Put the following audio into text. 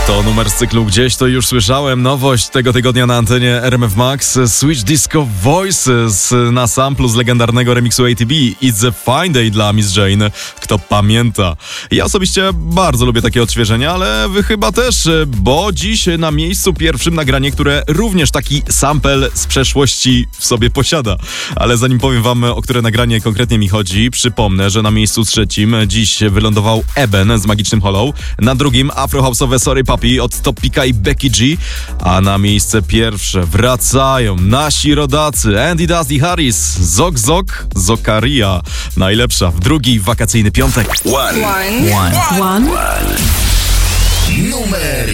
To numer z cyklu Gdzieś to już słyszałem. Nowość tego tygodnia na antenie RMF Max. Switch Disco Voices na samplu z legendarnego remiksu ATB. It's a fine day dla Miss Jane. Kto pamięta. Ja osobiście bardzo lubię takie odświeżenia, ale wy chyba też, bo dziś na miejscu pierwszym nagranie, które również taki sample z przeszłości w sobie posiada. Ale zanim powiem wam, o które nagranie konkretnie mi chodzi, przypomnę, że na miejscu trzecim dziś wylądował Eben z Magicznym Hollow. Na drugim afrohouse'owe Sorry Papi od Topika i Becky G. A na miejsce pierwsze wracają nasi rodacy Andy Dusty Harris, Zok Zok, Zokaria. Najlepsza w drugi wakacyjny piątek. One. Numer